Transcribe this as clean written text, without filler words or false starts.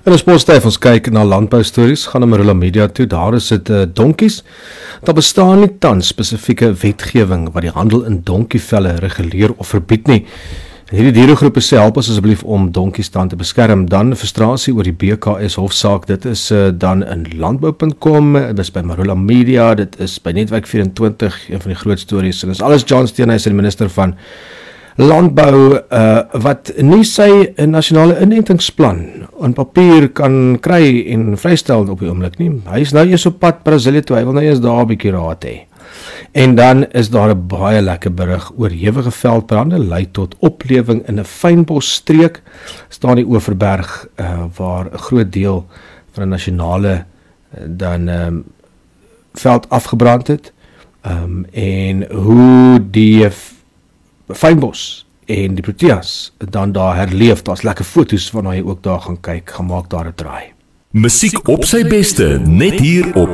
In 'n sportstyf ons kyk na landboustories, gaan na Marula Media toe, daar is dit donkies. Daar bestaan nie tans spesifieke wetgewing wat die handel in donkievelle reguleer of verbied nie. En hierdie dieregroepe sê help ons asseblief om donkies dan te beskerm. Dan frustrasie oor die BKS hofsaak, dit is dan in landbou.com, dit is by Marula Media, dit is by Netwerk 24, een van die groot stories. En dit is alles John Steenhuisen, die minister van Landbou, wat nie sy nasionale inentingsplan in papier kan kry en vrystel op die oomblik nie. Hy is nou eers op pad Brasilia toe, hy wil nou eers daar 'n bietjie raad hê. En dan is daar 'n baie lekker berig oor hewige veldbrande lei tot oplewing in 'n fynbosstreek, staan die Oeverberg, waar 'n groot deel van 'n nasionale veld afgebrand het, en hoe die fynbos en die proteas dan daar herleef. Daar's lekker foto's waarna jy ook daar gaan kyk, gemaak daar 'n draai. Musiek op sy beste, net hier op